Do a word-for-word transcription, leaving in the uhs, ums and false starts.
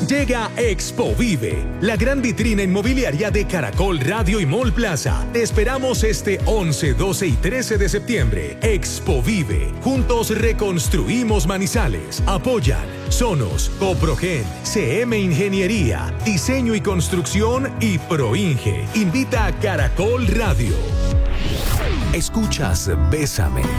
Llega Expo Vive, la gran vitrina inmobiliaria de Caracol Radio y Mall Plaza. Te esperamos este once, doce y trece de septiembre. Expo Vive. Juntos reconstruimos Manizales. Apoyan Sonos, Coprogen, C M Ingeniería, Diseño y Construcción y Proinge. Invita a Caracol Radio. Escuchas Bésame.